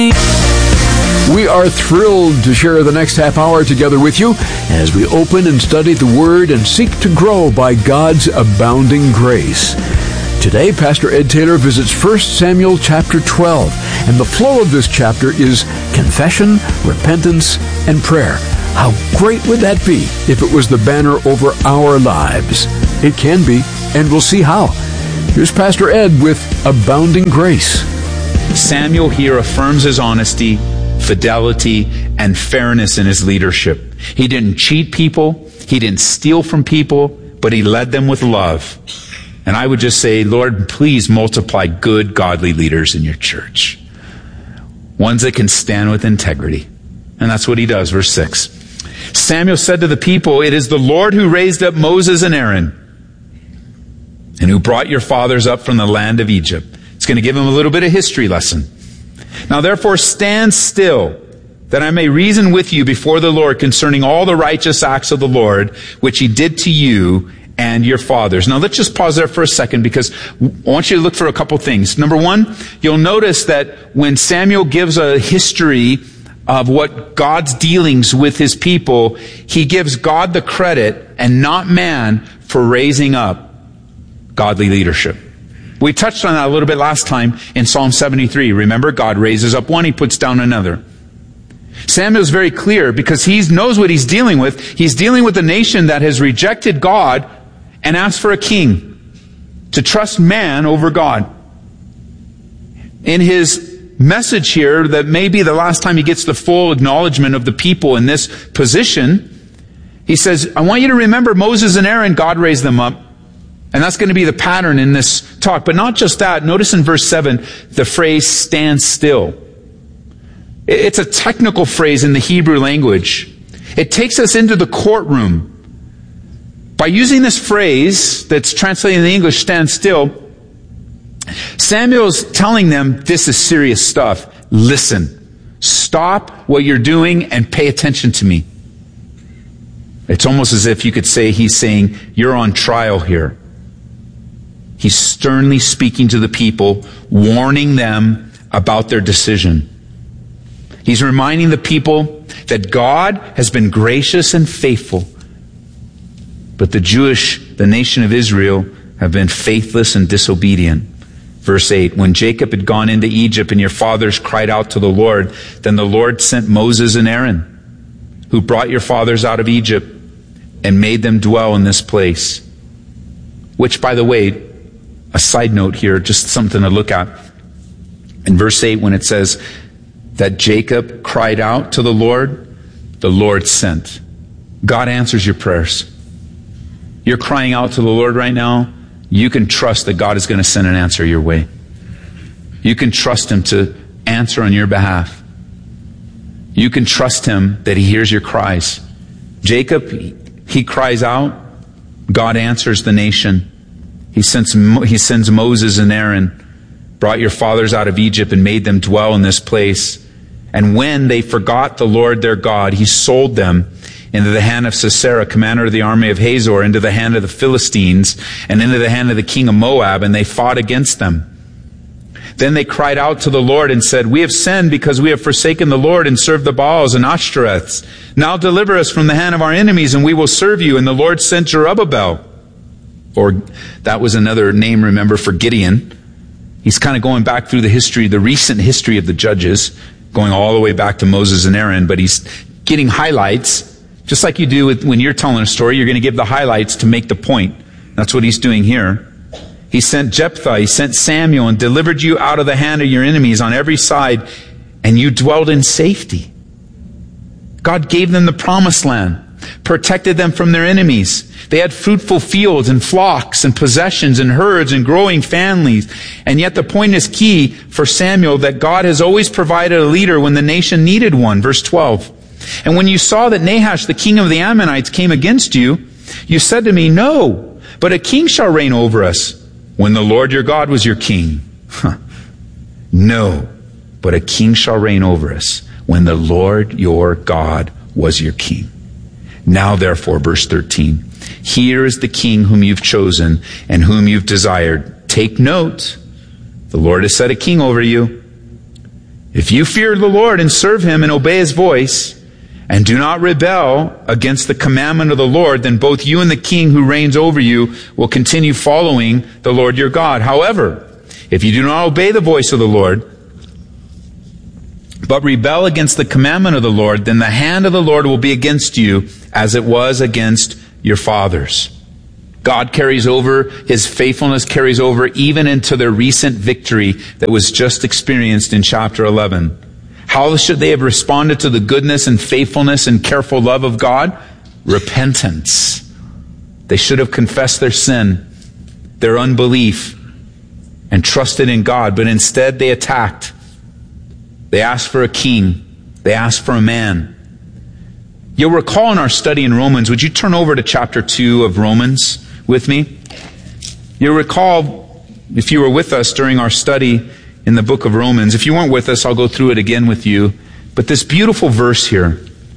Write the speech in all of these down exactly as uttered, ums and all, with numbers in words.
We are thrilled to share the next half hour together with you as we open and study the Word and seek to grow by God's abounding grace. Today, Pastor Ed Taylor visits First Samuel chapter twelve, and the flow of this chapter is confession, repentance, and prayer. How great would that be if it was the banner over our lives? It can be, and we'll see how. Here's Pastor Ed with Abounding Grace. Samuel here affirms his honesty, fidelity, and fairness in his leadership. He didn't cheat people, he didn't steal from people, but he led them with love. And I would just say, Lord, please multiply good, godly leaders in your church. Ones that can stand with integrity. And that's what he does, verse six. Samuel said to the people, "It is the Lord who raised up Moses and Aaron, and who brought your fathers up from the land of Egypt." It's going to give him a little bit of history lesson. "Now therefore stand still, that I may reason with you before the Lord concerning all the righteous acts of the Lord, which he did to you and your fathers." Now let's just pause there for a second, because I want you to look for a couple things. Number one, you'll notice that when Samuel gives a history of what God's dealings with his people, he gives God the credit and not man for raising up godly leadership. We touched on that a little bit last time in Psalm seventy-three. Remember, God raises up one, he puts down another. Samuel's very clear because he knows what he's dealing with. He's dealing with a nation that has rejected God and asked for a king, to trust man over God. In his message here, that may be the last time he gets the full acknowledgement of the people in this position, he says, I want you to remember Moses and Aaron, God raised them up. And that's going to be the pattern in this talk. But not just that. Notice in verse seven, the phrase, stand still. It's a technical phrase in the Hebrew language. It takes us into the courtroom. By using this phrase that's translated in the English, stand still, Samuel's telling them this is serious stuff. Listen. Stop what you're doing and pay attention to me. It's almost as if you could say he's saying, you're on trial here. He's sternly speaking to the people, warning them about their decision. He's reminding the people that God has been gracious and faithful, but the Jewish, the nation of Israel, have been faithless and disobedient. Verse eight, when Jacob had gone into Egypt and your fathers cried out to the Lord, then the Lord sent Moses and Aaron, who brought your fathers out of Egypt and made them dwell in this place. Which, by the way, a side note here, just something to look at. In verse eight, when it says that Jacob cried out to the Lord, the Lord sent. God answers your prayers. You're crying out to the Lord right now. You can trust that God is going to send an answer your way. You can trust him to answer on your behalf. You can trust him that he hears your cries. Jacob, he cries out. God answers the nation. He sends, he sends Moses and Aaron, brought your fathers out of Egypt and made them dwell in this place. And when they forgot the Lord their God, he sold them into the hand of Sisera, commander of the army of Hazor, into the hand of the Philistines, and into the hand of the king of Moab, and they fought against them. Then they cried out to the Lord and said, we have sinned because we have forsaken the Lord and served the Baals and Ashtoreths. Now deliver us from the hand of our enemies, and we will serve you. And the Lord sent Jerubbaal. Or that was another name, remember, for Gideon. He's kind of going back through the history, the recent history of the judges, going all the way back to Moses and Aaron, but he's getting highlights. Just like you do with, when you're telling a story, you're going to give the highlights to make the point. That's what he's doing here. He sent Jephthah, he sent Samuel, and delivered you out of the hand of your enemies on every side, and you dwelled in safety. God gave them the promised land, protected them from their enemies. They had fruitful fields and flocks and possessions and herds and growing families. And yet the point is key for Samuel, that God has always provided a leader when the nation needed one. Verse twelve. And when you saw that Nahash, the king of the Ammonites, came against you, you said to me, no, but a king shall reign over us, when the Lord your God was your king. Huh. No, but a king shall reign over us, when the Lord your God was your king. Now therefore, verse thirteen, here is the king whom you've chosen and whom you've desired. Take note, the Lord has set a king over you. If you fear the Lord and serve Him and obey His voice, and do not rebel against the commandment of the Lord, then both you and the king who reigns over you will continue following the Lord your God. However, if you do not obey the voice of the Lord, but rebel against the commandment of the Lord, then the hand of the Lord will be against you as it was against your fathers. God carries over, His faithfulness carries over even into their recent victory that was just experienced in chapter eleven. How should they have responded to the goodness and faithfulness and careful love of God? Repentance. They should have confessed their sin, their unbelief, and trusted in God, but instead they attacked. They asked for a king. They asked for a man. You'll recall in our study in Romans, would you turn over to chapter two of Romans with me? You'll recall, if you were with us during our study in the book of Romans, if you weren't with us, I'll go through it again with you. But this beautiful verse here,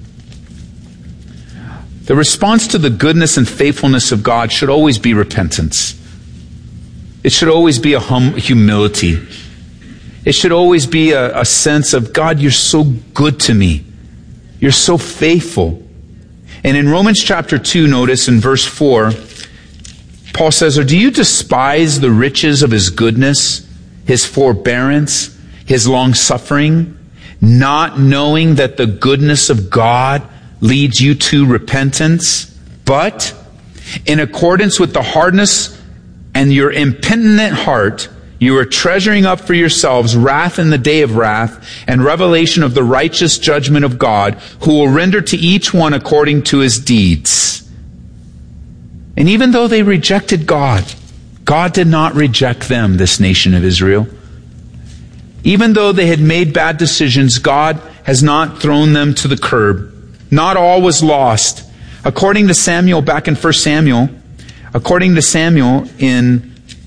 the response to the goodness and faithfulness of God should always be repentance. It should always be a hum- humility. It should always be a, a sense of, God, you're so good to me. You're so faithful. And in Romans chapter two, notice in verse four, Paul says, or do you despise the riches of His goodness, His forbearance, His long-suffering, not knowing that the goodness of God leads you to repentance? But in accordance with the hardness and your impenitent heart, you are treasuring up for yourselves wrath in the day of wrath and revelation of the righteous judgment of God, who will render to each one according to his deeds. And even though they rejected God, God did not reject them, this nation of Israel. Even though they had made bad decisions, God has not thrown them to the curb. Not all was lost. According to Samuel, back in First Samuel, according to Samuel, in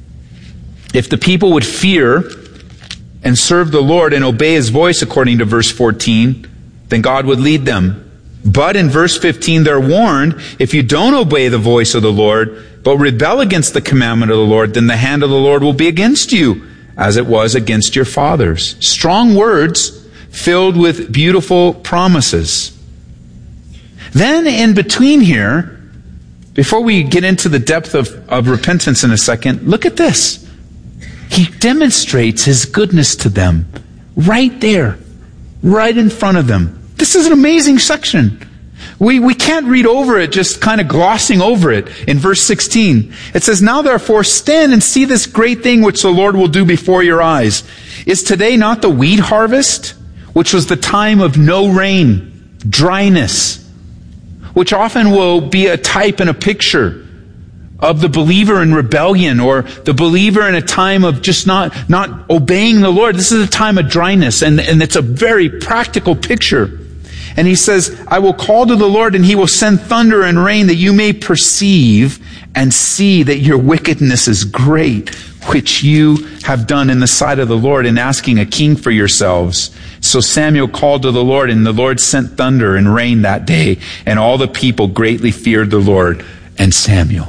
if the people would fear and serve the Lord and obey His voice, according to verse fourteen, then God would lead them. But in verse fifteen, they're warned, if you don't obey the voice of the Lord, but rebel against the commandment of the Lord, then the hand of the Lord will be against you, as it was against your fathers. Strong words filled with beautiful promises. Then in between here, before we get into the depth of, of repentance in a second, look at this. He demonstrates His goodness to them right there, right in front of them. This is an amazing section. We, we can't read over it, just kind of glossing over it. In verse sixteen, it says, now therefore stand and see this great thing which the Lord will do before your eyes. Is today not the wheat harvest, which was the time of no rain, dryness, which often will be a type and a picture of the believer in rebellion, or the believer in a time of just not, not obeying the Lord. This is a time of dryness, and, and it's a very practical picture. And he says, I will call to the Lord, and He will send thunder and rain, that you may perceive and see that your wickedness is great, which you have done in the sight of the Lord in asking a king for yourselves. So Samuel called to the Lord, and the Lord sent thunder and rain that day, and all the people greatly feared the Lord and Samuel.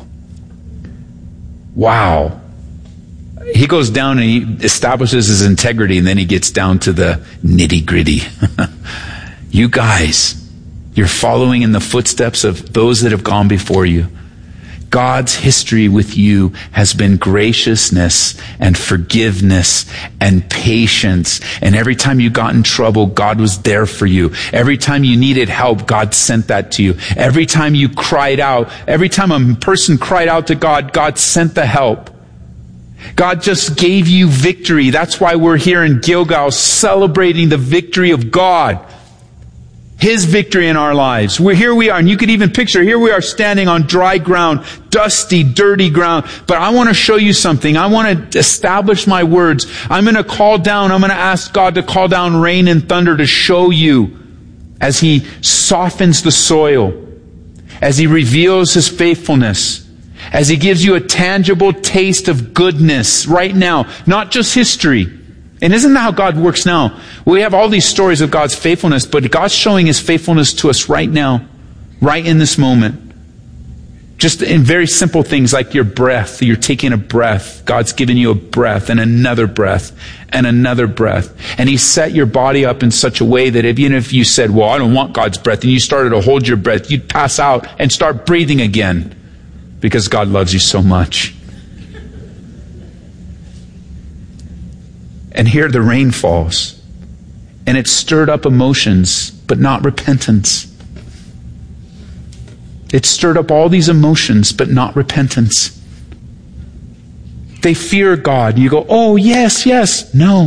Wow. He goes down and he establishes his integrity, and then he gets down to the nitty-gritty. You guys, you're following in the footsteps of those that have gone before you. God's history with you has been graciousness and forgiveness and patience. And every time you got in trouble, God was there for you. Every time you needed help, God sent that to you. Every time you cried out, every time a person cried out to God, God sent the help. God just gave you victory. That's why we're here in Gilgal celebrating the victory of God. His victory in our lives. We're here we are, and you could even picture, here we are standing on dry ground, dusty, dirty ground. But I want to show you something. I want to establish my words. I'm going to call down, I'm going to ask God to call down rain and thunder to show you as He softens the soil, as He reveals His faithfulness, as He gives you a tangible taste of goodness right now, not just history. And isn't that how God works now? We have all these stories of God's faithfulness, but God's showing His faithfulness to us right now, right in this moment. Just in very simple things like your breath. You're taking a breath. God's given you a breath and another breath and another breath. And He set your body up in such a way that even if you said, well, I don't want God's breath, and you started to hold your breath, you'd pass out and start breathing again because God loves you so much. And here the rain falls. And it stirred up emotions, but not repentance. It stirred up all these emotions, but not repentance. They fear God. You go, oh, yes, yes. No.